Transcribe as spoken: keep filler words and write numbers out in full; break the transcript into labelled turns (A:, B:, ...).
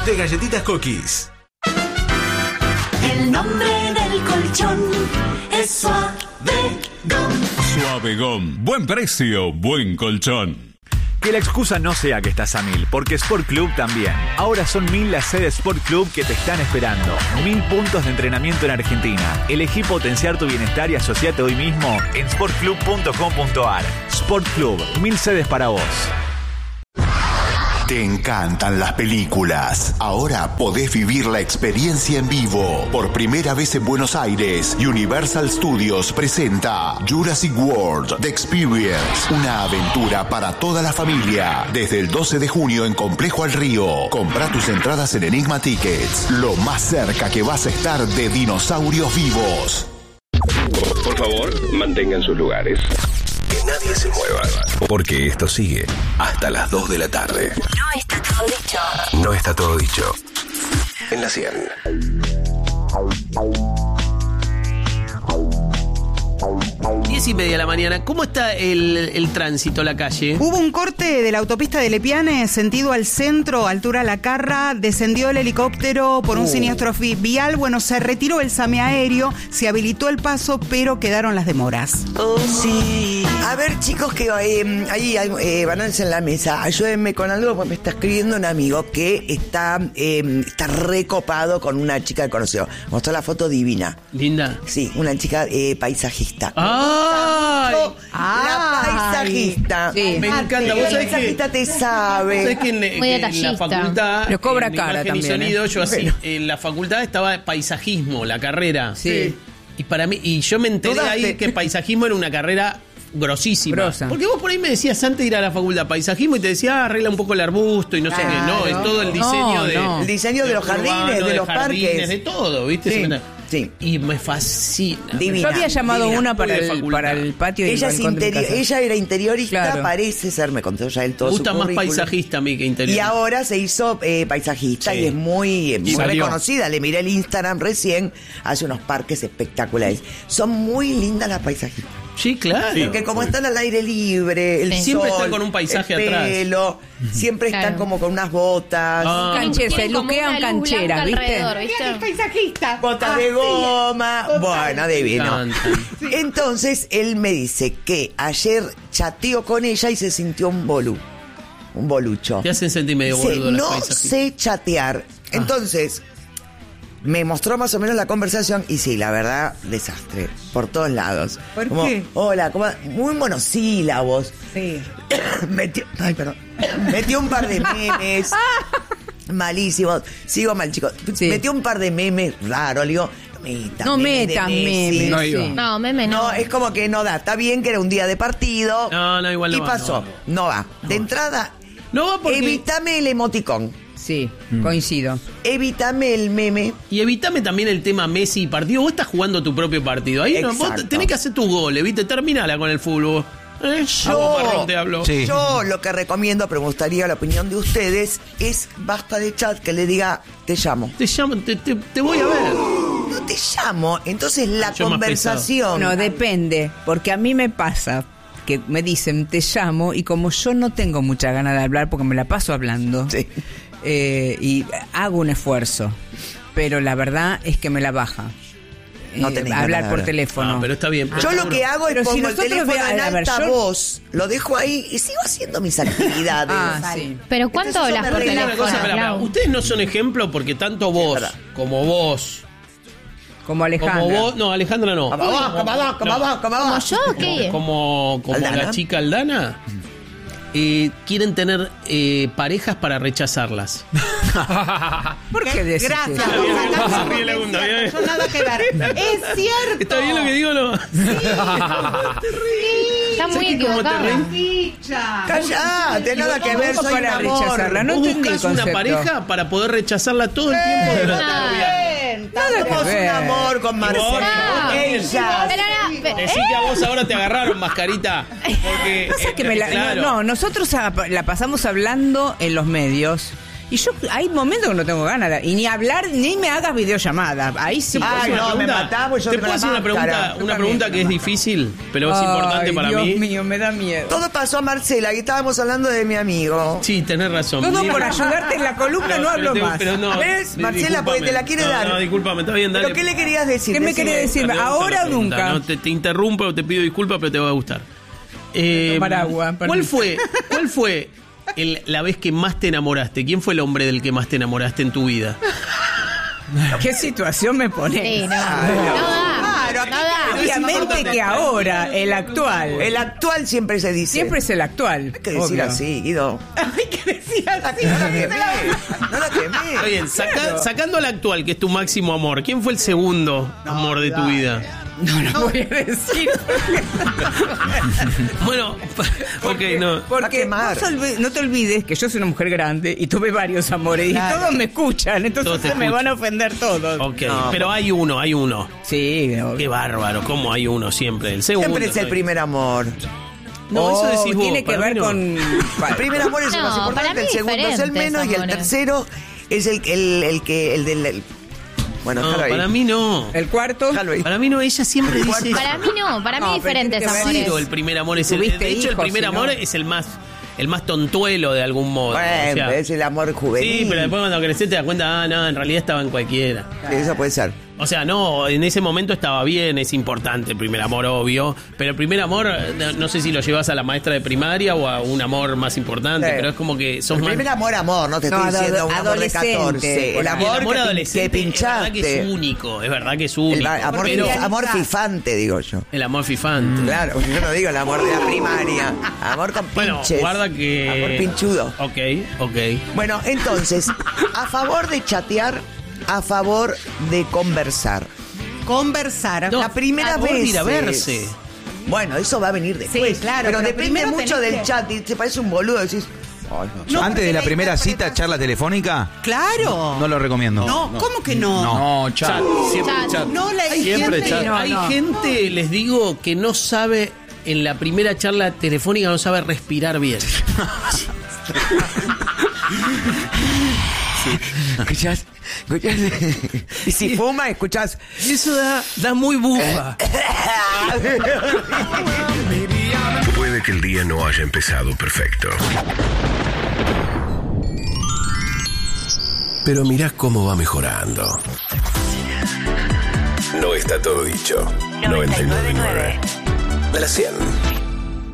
A: de Galletitas Cookies.
B: El nombre del colchón es Suavegom.
C: Suavegom. Buen precio, buen colchón.
D: Que la excusa no sea que estás a mil, porque Sport Club también. Ahora son mil las sedes Sport Club que te están esperando. Mil puntos de entrenamiento en Argentina. Elegí potenciar tu bienestar y asociate hoy mismo en sport club punto com punto a r. Sport Club, mil sedes para vos.
E: Te encantan las películas. Ahora podés vivir la experiencia en vivo. Por primera vez en Buenos Aires, Universal Studios presenta Jurassic World The Experience. Una aventura para toda la familia. Desde el doce de junio en Complejo al Río. Comprá tus entradas en Enigma Tickets. Lo más cerca que vas a estar de dinosaurios vivos.
F: Por favor, mantengan sus lugares.
E: Que nadie se mueva, porque esto sigue hasta las dos de la tarde.
B: No está todo dicho.
E: No está todo dicho. En la cien.
G: Diez y media de la mañana. ¿Cómo está el, el tránsito, la calle?
H: Hubo un corte de la autopista de Lepiane, sentido al centro, altura La Carra. Descendió el helicóptero por un uh. siniestro vial. Bueno, se retiró el SAME aéreo, se habilitó el paso, pero quedaron las demoras.
I: Oh, sí. A ver, chicos, que eh, ahí eh, balance en la mesa. Ayúdenme con algo, porque me está escribiendo un amigo que está, eh, está recopado con una chica que conoció. Mostró la foto divina.
G: ¿Linda?
I: Sí, una chica eh, paisajista.
G: ¡Ay!
I: La paisajista.
G: Sí. Me encanta. ¿Vos
I: La
G: sabés
I: paisajista
G: que,
I: te sabe.
G: ¿Sabés que en, que en la facultad,
J: pero cobra
G: en
J: cara
G: imagen
J: también,
G: y sonido,
J: ¿eh?
G: yo así, en la facultad estaba paisajismo, la carrera.
J: Sí.
G: Y para mí, y yo me enteré
I: ¿Dudaste?
G: ahí que paisajismo era una carrera grosísima.
J: Grosa.
G: Porque vos por ahí me decías antes de ir a la facultad paisajismo y te decía, ah, arregla un poco el arbusto y no
I: Claro.
G: sé qué. No, es todo el diseño
J: No,
G: de...
J: no.
I: El diseño de los
G: urbano,
I: jardines, de los
G: jardines,
I: parques.
G: de todo, ¿viste?
I: Sí,
G: Se me-
I: sí.
G: Y me fascina.
I: Divina.
J: Yo había llamado
I: divina.
J: una para
G: Muy de
J: el,
G: facultad.
J: para el patio y
I: Ella,
J: el
I: es
J: balcón de mi
I: interi-
J: casa.
I: ella era interiorista,
J: Claro.
I: parece ser, me contó ya él todo
G: Me gusta
I: su
G: más
I: currículum.
G: paisajista a mí que interior.
I: Y ahora se hizo eh, paisajista
G: Sí.
I: y es muy, eh, muy
G: salió.
I: reconocida. Le miré el Instagram recién, hace unos parques espectaculares. Son muy lindas las paisajistas.
G: Sí, claro.
I: Porque como están al aire libre, el
G: Siempre
I: sol,
G: están con un paisaje
I: el
G: atrás.
I: pelo, siempre
K: Claro.
I: están como con unas botas.
G: Ah.
J: Cancheras, se
K: Tienen como
J: luquean
K: una luz
J: cancheras,
K: blanca
J: ¿viste?
K: alrededor, ¿viste?
H: paisajista.
I: Botas de goma. Bueno,
G: Me
I: divino.
G: encantan.
I: Entonces, él me dice que ayer chateó con ella y se sintió un bolú. Un bolucho.
G: Te hacen sentir medio
I: Dice,
G: boludo las
I: no
G: paisajistas.
I: sé chatear. Entonces, me mostró más o menos la conversación y sí, la verdad, desastre. Por todos lados.
H: ¿Por
I: Como,
H: qué?
I: Hola, ¿cómo? Muy monosílabos.
H: Sí.
I: Metió, ay, perdón. Metió un par de memes. Malísimos. Sigo mal, chicos.
J: Sí.
I: Metió un par de memes raros. Le digo, no metas
J: No
I: memes de
J: metas
I: Messi.
J: memes.
C: No
J: sí.
C: iba.
K: No, meme no.
I: No, es como que no da. Está bien que era un día de partido.
G: No, no, igual no
I: Y
G: va,
I: pasó.
G: no va.
I: No va. De entrada,
G: No va porque...
I: evítame el emoticón.
J: Sí, coincido.
I: Evítame el meme.
G: Y evítame también el tema Messi y partido. Vos estás jugando tu propio partido. Ahí no, vos
I: Exacto.
G: tenés que hacer tus goles, ¿viste? Terminala con el fútbol. Eh, a vos, Marrón, te hablo.
A: Sí.
I: Yo lo que recomiendo, pero me gustaría la opinión de ustedes, es basta de chat que le diga, te llamo.
G: Te llamo, te, te, te voy a ver.
I: No te llamo. Entonces la
G: Yo más
I: conversación.
J: No, depende, porque a mí me pasa que me dicen te llamo y como yo no tengo mucha ganas de hablar porque me la paso hablando
I: Sí.
J: eh, y hago un esfuerzo, pero la verdad es que me la baja.
I: No
J: Eh,
I: tenés ganas
J: hablar
I: de
J: por
I: hablar.
J: teléfono.
G: Ah, pero está bien.
I: Yo lo que hago es
J: Pero si
I: pongo el
J: nosotros
I: teléfono
J: vea-
I: en
J: a ver,
I: alta
J: yo-
I: voz, lo dejo ahí y sigo haciendo mis actividades.
J: Ah, sí.
K: Pero ¿cuánto
I: Entonces,
K: hablas
I: eso
K: por
I: me
G: Te digo
I: arregla
G: una cosa,
K: teléfono,
G: espera, espera.
K: Clau?
G: Ustedes no son ejemplo porque tanto vos
I: verdad.
G: como vos,
J: Como Alejandra.
G: como vos, no, Alejandra no.
I: Como vos, como vos, como vos, como
K: ¿Como
I: vos.
K: yo o qué?
G: Como, como
I: Aldana.
G: la chica Aldana, eh, quieren tener eh, parejas para rechazarlas.
J: ¿Por qué decís
H: Gracias.
J: eso?
H: por sacar
G: Bien,
H: su
G: bien, Laguna,
H: conciencia,
G: bien.
H: no yo nada que ver. Es cierto.
G: ¿Está bien lo que digo o no?
K: Está muy
G: ¿Sabés que cómo te
K: equivocado.
G: reís?
H: Ficha.
I: Callate, nada que ver, soy un
J: para
I: amor.
J: rechazarla, no
G: Vos
J: entendí el
G: buscás una
J: concepto.
G: pareja para poder rechazarla todo el tiempo durante la vida.
I: Nada
J: que
I: Somos un
J: ver.
I: amor con Marcelo.
K: No.
I: Ella.
K: Pero no, pe-
G: Decí que a vos ahora te agarraron, mascarita. Porque,
J: Pasa
G: eh,
J: que me la-
G: claro.
J: no, no, nosotros a- la pasamos hablando en los medios Y yo, hay momentos que no tengo ganas de, y ni hablar, ni me hagas videollamada. Ahí sí.
I: Ay,
G: Una
I: no, me
G: pregunta.
I: mataba, yo
G: Te
I: me
G: puedo
I: la
G: hacer una
I: máscara.
G: pregunta, una pregunta que es difícil, pero es importante para
J: Dios
G: mí.
J: Dios mío, me da miedo.
I: Todo pasó a Marcela, y estábamos hablando de mi amigo.
G: Sí, tenés razón.
J: Todo
G: Digo-
J: por ayudarte en la columna,
G: Pero-
J: no
G: pero
J: hablo
G: tengo-
J: más.
G: pero no,
I: ¿Ves,
G: di-
I: Marcela? Porque te la
G: discúlpame.
I: quiere
G: No,
I: dar.
G: No, discúlpame, está bien, dale.
I: ¿Pero qué le querías decir?
J: ¿Qué me
I: Decime.
J: querés decir?
G: Te va a gustar
J: ¿Ahora
G: la
J: o
G: pregunta,
J: nunca?
G: No, te, te interrumpo, te pido disculpas, pero te va a gustar. Eh,
J: tomar agua,
G: ¿Cuál
J: permiso.
G: fue, cuál fue el- la vez que más te enamoraste? ¿Quién fue el hombre del que más te enamoraste en tu vida?
J: ¿Qué situación me pones?
A: Sí, no. No da.
I: Claro,
A: No da.
J: Obviamente que ahora, el actual.
I: El actual siempre se dice.
J: Siempre es el actual.
I: Hay que decir
J: obvio.
I: así, Guido.
J: Hay que decir así.
I: No la quemé. No la quemé.
G: Está bien, saca- sacando al actual, que es tu máximo amor, ¿quién fue el segundo amor de tu vida?
J: No, no voy a decir.
G: Bueno, ok, no.
I: Va a
J: Porque
I: quemar.
J: no, se olvi- no te olvides que yo soy una mujer grande y tuve varios amores
H: Claro.
J: y todos me escuchan, entonces
G: Todos te
J: se me
G: escuchan.
J: van a ofender todos.
G: Ok,
I: No,
G: pero hay uno, hay uno.
J: Sí, obvio.
G: Qué bárbaro, ¿cómo hay uno siempre? El segundo.
I: Siempre es el
G: ¿no?
I: primer amor.
G: No, eso
J: Oh,
G: decís vos.
J: tiene que
G: para
J: ver
G: mí no.
J: con.
I: El primer amor es el
A: No,
I: más
A: para
I: importante,
A: mí
I: el segundo es el
A: diferentes
I: menos y el
A: amores.
I: tercero es el, el, el que. El del. el- bueno,
G: No,
I: déjalo ahí.
G: para mí no.
J: El cuarto.
I: Déjalo ahí.
G: Para mí no, ella siempre dice.
A: Para mí no, para mí
J: No, pero
A: diferentes
J: tiene que ver-
A: amores.
G: Cero, el primer amor es el.
J: Tuviste
G: De hecho, el
J: hijos,
G: primer
J: si no.
G: amor es el más, el más tontuelo de algún modo.
I: Bueno,
G: o sea,
I: es el amor juvenil.
G: sí, pero después cuando creces te das cuenta, ah, no, en realidad estaba en cualquiera.
I: Eso puede ser.
G: O sea, no, en ese momento estaba bien, es importante el primer amor, obvio. Pero el primer amor, no, no sé si lo llevas a la maestra de primaria o a un amor más importante,
I: Sí.
G: pero es como que sos
I: El
G: más.
I: primer amor, amor, no te estoy
J: No, ado-
I: diciendo un amor de
J: adolescente,
I: catorce.
J: por
I: El
J: ahí.
I: amor,
G: el amor
I: que,
G: adolescente
I: que
G: es verdad que
I: pinchaste.
G: es único, es verdad que es
I: El
G: único.
I: va- amor,
G: pero
I: fif- amor fifante, digo yo.
G: el amor fifante.
I: Claro, porque yo no digo el amor de la primaria. Amor con
G: Bueno,
I: pinches.
G: guarda que.
I: Amor pinchudo.
G: Ok, ok.
I: Bueno, entonces, a favor de chatear, a favor de conversar.
H: Conversar.
G: No,
I: La primera
G: a favor de
I: vez.
G: ir a verse.
I: Bueno, eso va a venir después.
H: Sí, claro,
I: Pero,
H: pero
I: depende
H: primero
I: mucho
H: tenés
I: del
H: que-
I: chat. Y te parece un boludo, decís. "Ay, no".
H: No,
K: Antes de la
H: porque
K: primera
H: la
K: cita,
H: interpretación-
K: charla telefónica,
H: Claro.
K: no lo recomiendo.
H: No, ¿cómo que no?
K: No,
C: Chat, siempre
A: Chat.
C: chat.
H: No, la
G: Hay
C: Siempre
G: gente,
C: chat.
J: No,
G: hay
J: no.
G: gente, les digo, que no sabe, en la primera charla telefónica no sabe respirar bien.
I: Escuchás, escuchás. Y si fuma, escuchás.
G: Y eso da, da muy bufa.
F: Puede que el día no haya empezado perfecto. Pero mirá cómo va mejorando. No está todo dicho. noventa y nueve punto nueve. De la cien.